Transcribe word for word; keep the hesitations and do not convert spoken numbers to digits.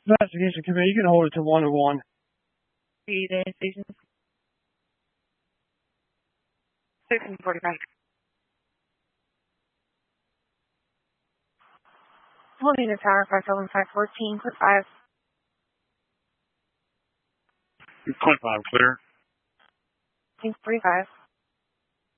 Investigation committee, you can hold it to one oh one. United Stations. sixteen forty-five. Holding the tower, five seven five fourteen, clip five. Clip five, clear. Think forty-five.